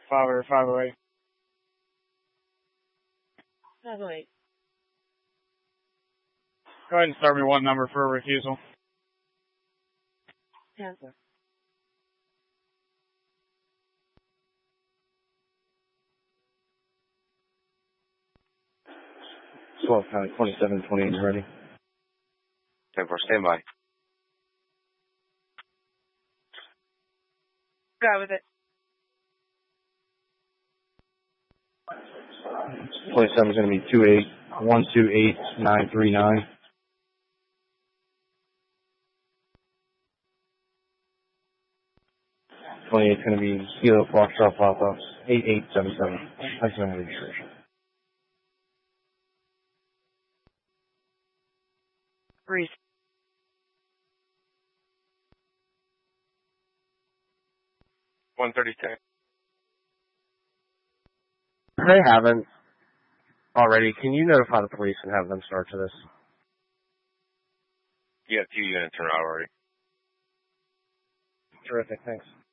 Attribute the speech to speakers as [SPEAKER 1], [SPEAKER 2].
[SPEAKER 1] 5 or 508.
[SPEAKER 2] 508.
[SPEAKER 1] Go ahead and start me one number for a refusal.
[SPEAKER 2] 10-4.
[SPEAKER 3] Swell County 2728 ready.
[SPEAKER 4] 10-4, stand by.
[SPEAKER 2] Go with it.
[SPEAKER 3] 27 is going to be 28128-939. 28 is going to be Kilo Foxtrot Papa 8877. That's my registration.
[SPEAKER 2] Breeze.
[SPEAKER 4] One 13010.
[SPEAKER 5] If they haven't already, can you notify the police and have them start to this?
[SPEAKER 4] You have 2 units in route already.
[SPEAKER 5] Terrific, thanks.